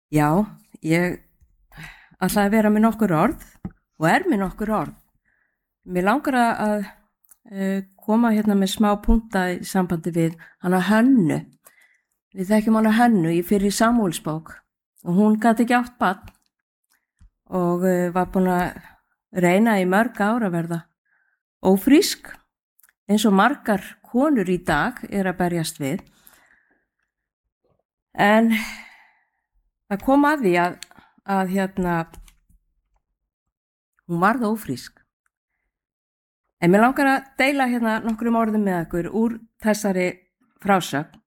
Já, ég ætla að vera með nokkur orð og með nokkur orð. Mér langar að koma hérna með smá punta í sambandi við hana Hönnu. Við þekkjum hana Hönnu í fyrri Samúelsbók og hún gat ekki átt barn og var búin að reyna í mörg ár að verða ófrísk eins og margar konur í dag að berjast við. En það kom að því að hún varð ófrísk. En mér langar að deila hérna nokkrum orðum með ykkur úr þessari frásögn.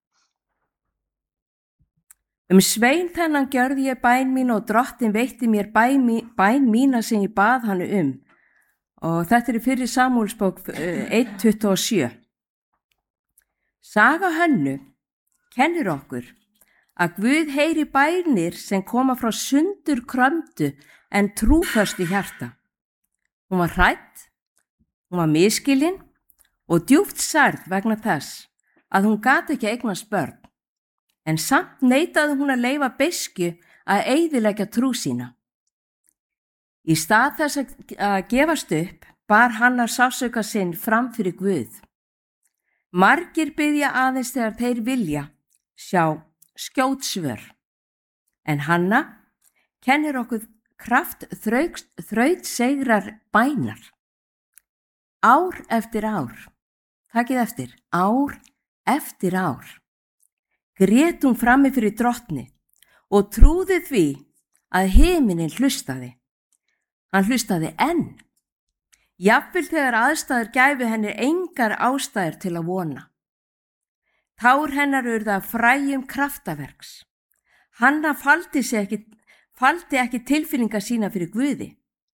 Svein þennan gjörði ég bæn mín og drottin veitti mér bæn mína sem ég bað hann Og þetta í fyrri Samúelsbók 1:27. Saga Hönnu kennir okkur að Guð heyri bænir sem koma frá sundur krömdu en trúföstu hjarta. Hún var hrædd, hún var misskilin og djúpt særð vegna þess að hún gat ekki eignast börn, en samt neitaði hún að leyfa beiskju að eyðileggja trú sína. Í stað þess að gefast upp bar Hanna sársauka sinn fram fyrir Guð. Margir biðja aðeins þegar þeir vilja sjá skjót svör. En Hanna kennir okkur kraft þrautseigrar bænar. Ár eftir ár, takið eftir, ár eftir ár, grét hún frammi fyrir drottni og trúði því að himinin hlustaði. Hann hlustaði enn, jafnvel þegar aðstæður gæfu henni engar ástæður til að vona. Tár hennar urðu að fræjum kraftaverks. Hanna faldi ekki tilfinningar sína fyrir Guði.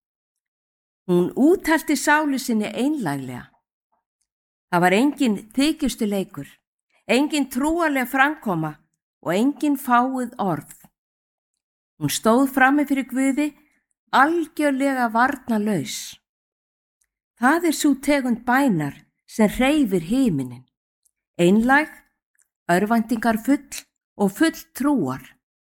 Hún úthelti sálu sinni einlæglega. Það var engin þykjustu leikur, engin trúarleg framkoma og engin fáuð orð. Hún stóð frammi fyrir Guði algjörlega varnarlaus. Það sú tegund bænar sem hreyfir himinin, einlæg, örvæntingarfull og full trúar.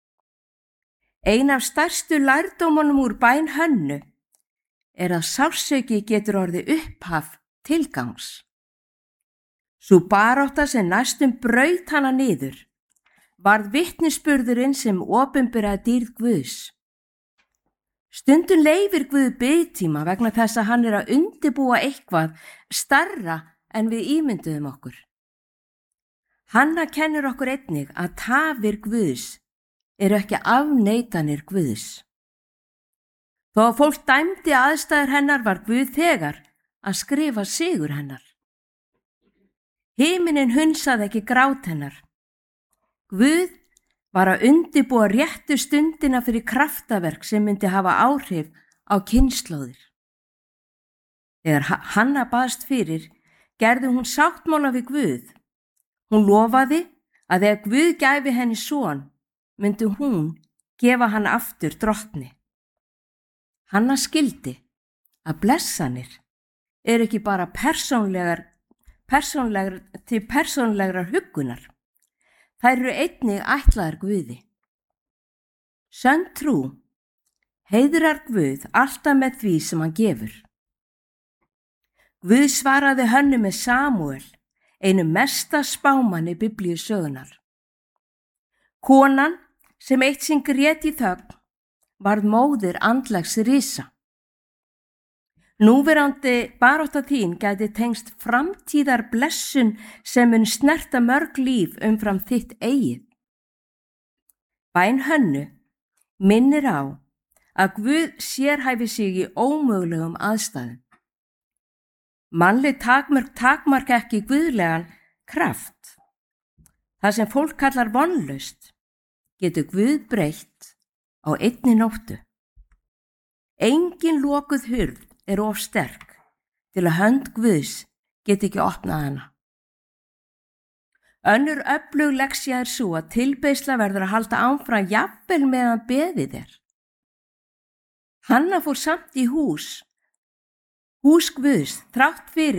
Ein af stærstu lærdómunum úr bæn Hönnu að sársauki getur orðið upphaf tilgangs. Sú barátta sem næstum braut hana niður varð vitnisburðurinn sem opinberaði dýrð Guðs. Stundum leyfir Guð biðtíma vegna þess að hann að undirbúa eitthvað stærra en við ímynduðum okkur. Hanna kennir okkur einnig að tafir Guðs ekki afneitanir Guðs. Þó að fólk dæmdi aðstæður hennar var Guð þegar að skrifa sigur hennar. Himinin hunsaði ekki grát hennar. Guð var að undirbúa réttu stundina fyrir kraftaverk sem myndi hafa áhrif á kynslóðir. Þegar Hanna baðst fyrir, gerði hún sáttmála við Guð. Hún lofaði að ef Guð gæfi henni son, myndi hún gefa hann aftur drottni. Hanna skildi að blessanir ekki bara til persónlegrar huggunar. Þær einnig ætlaðar Guði. Sönn trú heiðrar Guð alltaf með því sem hann gefur. Guð svaraði Hönnu með Samúel, einu mesta spámanni Biblíusögunar. Konan sem eitt sinn grét í þögn varð móðir andlegs risa. Núverandi barátta þín gæti tengst framtíðar blessun sem mun snerta mörg líf umfram þitt eigið. Bæn Hönnu minnir á að Guð sérhæfi sig í ómögulegum aðstæðum. Mannleg takmark ekki guðlegan kraft. Það sem fólk kallar vonlaust getur Guð breytt á einni nóttu. Engin lokuð hurð of sterk til að hönd Guðs geti ekki opnað hana. Önnur öflug lexía sú að tilbeiðsla verður að halda áfram jafnvel meðan beðið er. Hanna fór samt í hús Guðs þrátt fyrir